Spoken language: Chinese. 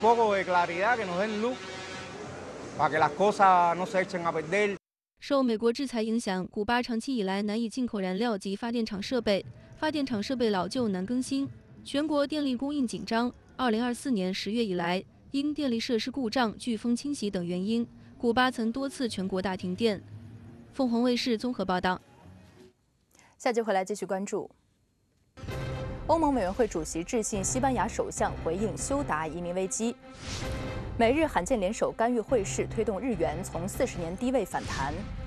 poco de claridad, que nos den luz, para que las cosas no se echen a perder. 受美国制裁影响，古巴长期以来难以进口燃料及发电厂设备，发电厂设备老旧难更新，全国电力供应紧张。2024年10月以来，因电力设施故障、飓风侵袭等原因，古巴曾多次全国大停电。凤凰卫视综合报道。 下集回来继续关注。欧盟委员会主席致信西班牙首相，回应休达移民危机。美日罕见联手干预汇市，推动日元从40年低位反弹。